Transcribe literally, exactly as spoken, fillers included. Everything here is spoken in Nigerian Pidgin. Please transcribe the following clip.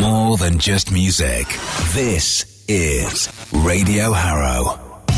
more than just music. This is Radio Harrow.